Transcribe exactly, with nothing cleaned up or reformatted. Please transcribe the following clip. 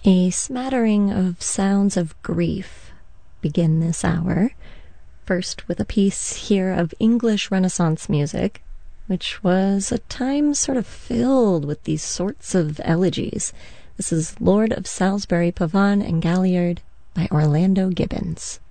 A smattering of sounds of grief begin this hour. First with a piece here of English Renaissance music, which was at times sort of filled with these sorts of elegies. This is Lord of Salisbury, Pavane and Galliard by Orlando Gibbons.